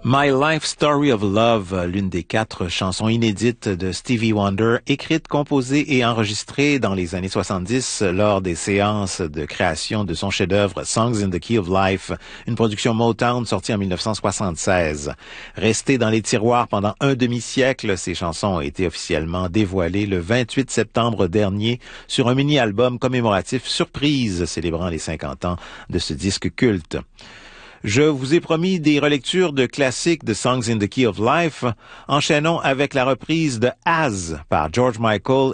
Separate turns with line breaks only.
My Life Story of Love, l'une des 4 chansons inédites de Stevie Wonder, écrites, composées et enregistrées dans les années 70 lors des séances de création de son chef-d'œuvre Songs in the Key of Life, une production Motown sortie en 1976. Restées dans les tiroirs pendant un demi-siècle, ces chansons ont été officiellement dévoilées le 28 septembre dernier sur un mini-album commémoratif Surprise, célébrant les 50 ans de ce disque culte. Je vous ai promis des relectures de classiques de Songs in the Key of Life. Enchaînons avec la reprise de As par George Michael